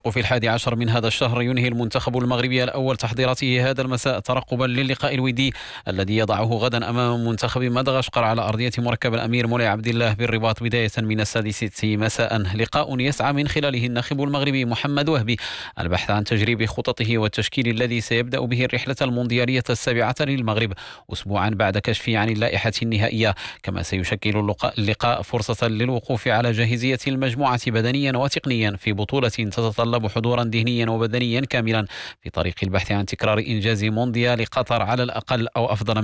وفي 11 من هذا الشهر ينهي المنتخب المغربي الأول تحضيراته هذا المساء ترقبا للقاء الودي الذي يضعه غدا أمام منتخب مدغشقر على أرضية مركب الأمير مولاي عبد الله بالرباط بداية من 6 مساء. لقاء يسعى من خلاله الناخب المغربي محمد وهبي البحث عن تجريب خططه والتشكيل الذي سيبدأ به الرحلة المونديالية السابعة للمغرب أسبوعا بعد كشف عن اللائحة النهائية. كما سيشكل اللقاء فرصة للوقوف على جاهزية المجموعة بدنيا وتقنيا في بطولة تتطلب حضورا ذهنيا وبدنيا كاملا في طريق البحث عن تكرار إنجاز مونديال قطر على الأقل أو أفضل